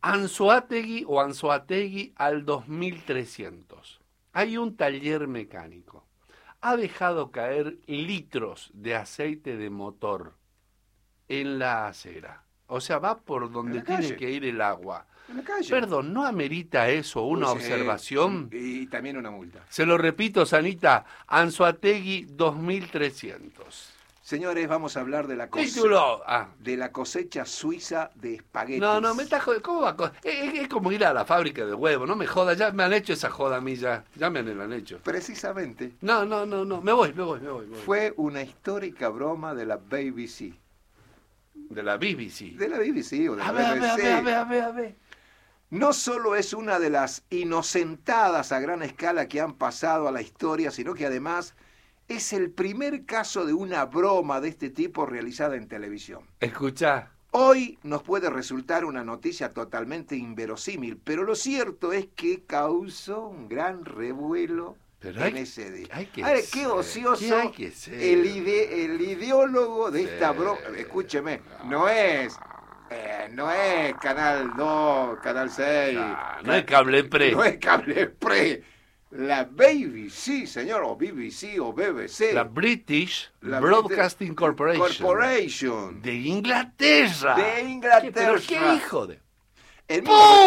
Anzoátegui o Anzoátegui al 2300. Hay un taller mecánico. Ha dejado caer litros de aceite de motor en la acera. O sea, va por donde tiene que ir el agua. En la calle. Perdón, ¿no amerita eso una observación? Y también una multa. Se lo repito, Sanita, Anzoátegui 2300. Señores, vamos a hablar de la Título. de la cosecha suiza de espaguetis. No, me está jodiendo. ¿Cómo va? Es como ir a la fábrica de huevos, no me jodas, ya me han hecho esa joda a mí, ya me la han hecho. Precisamente. No, me voy. Fue una histórica broma de la BBC. De la BBC. De la BBC o de la BBC. A ver. No solo es una de las inocentadas a gran escala que han pasado a la historia, sino que además es el primer caso de una broma de este tipo realizada en televisión. Escuchá. Hoy nos puede resultar una noticia totalmente inverosímil, pero lo cierto es que causó un gran revuelo en ese día. Qué ocioso. ¿Qué hay que ser? El ideólogo de esta broma. Escúcheme, no es Canal 2, Canal 6. No es Cable Pre. No es Cable Pre. La BBC, señor, o BBC o BBC. La British Broadcasting Corporation. De Inglaterra. ¿Pero qué hijo de...? En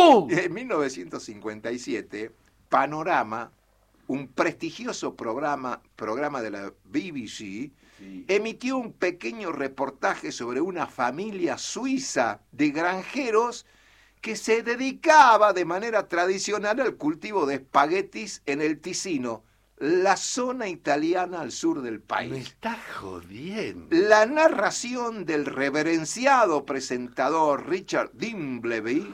1957, Panorama, un prestigioso programa de la BBC, emitió un pequeño reportaje sobre una familia suiza de granjeros que se dedicaba de manera tradicional al cultivo de espaguetis en el Ticino, la zona italiana al sur del país. Me está jodiendo. La narración del reverenciado presentador Richard Dimbleby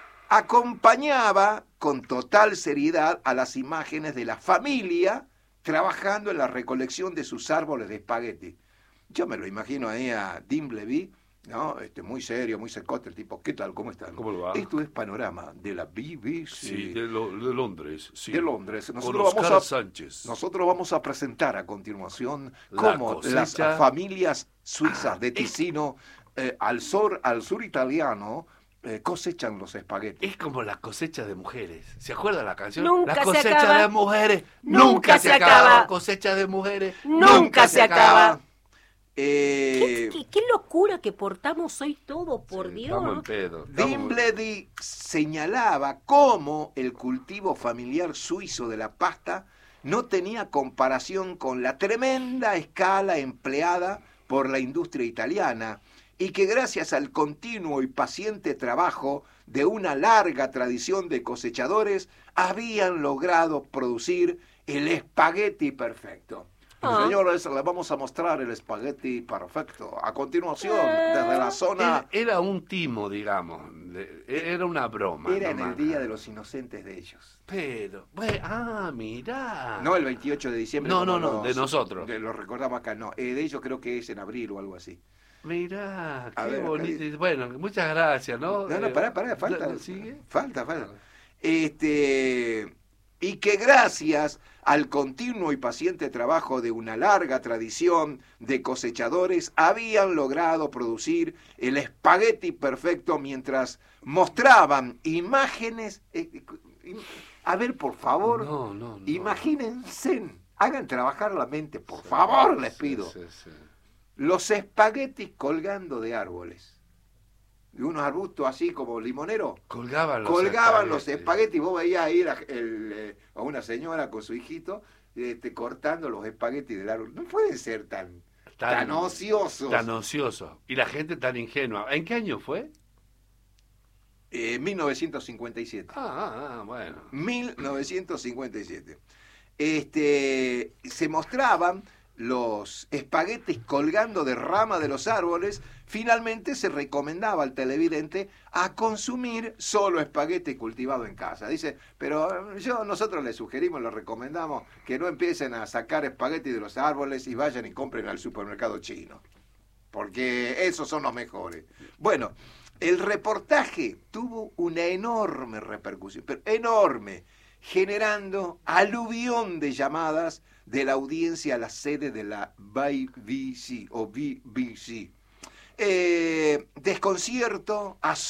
acompañaba con total seriedad a las imágenes de la familia trabajando en la recolección de sus árboles de espagueti. Yo me lo imagino ahí a Dimbleby, ¿no? Muy serio, muy secote el tipo. ¿Qué tal? ¿Cómo están? ¿Cómo lo va? Esto es Panorama de la BBC. Sí, de Londres. Sí. De Londres. Sánchez. Nosotros vamos a presentar a continuación cómo las familias suizas de Ticino al sur italiano cosechan los espaguetis. Es como la cosecha de mujeres. ¿Se acuerda la canción? Nunca la se cosecha acaba. de mujeres Nunca se acaba. La cosecha de mujeres Nunca se acaba. ¿Qué locura que portamos hoy todo, por Dios. Estamos en pedo. Dimbleby señalaba cómo el cultivo familiar suizo de la pasta no tenía comparación con la tremenda escala empleada por la industria italiana y que gracias al continuo y paciente trabajo de una larga tradición de cosechadores habían logrado producir el espagueti perfecto. Señores, les vamos a mostrar el espagueti perfecto. A continuación, desde la zona... Era un timo, digamos. Era una broma. Era en el Día de los Inocentes de ellos. Pero, mirá. No el 28 de diciembre. No, de nosotros. Lo recordamos acá, no. De ellos creo que es en abril o algo así. Mirá, qué bonito. Bueno, muchas gracias, ¿no? No, pará, falta. ¿Sigue? Falta. Y que gracias al continuo y paciente trabajo de una larga tradición de cosechadores habían logrado producir el espagueti perfecto mientras mostraban imágenes. A ver, por favor, no. Imagínense, hagan trabajar la mente, por favor, les pido. Sí. Los espaguetis colgando de árboles. De unos arbustos así como limonero. Colgaban los espaguetis. Vos veías ir a una señora con su hijito cortando los espaguetis del árbol. No pueden ser tan ociosos. Tan ociosos. Y la gente tan ingenua. ¿En qué año fue? 1957. Bueno. 1957. Se mostraban los espaguetis colgando de rama de los árboles. Finalmente se recomendaba al televidente a consumir solo espagueti cultivado en casa. Dice, pero nosotros les sugerimos, les recomendamos que no empiecen a sacar espagueti de los árboles y vayan y compren al supermercado chino, porque esos son los mejores. Bueno, el reportaje tuvo una enorme repercusión, pero enorme, generando aluvión de llamadas de la audiencia a la sede de la BBC o BBC. Desconcierto,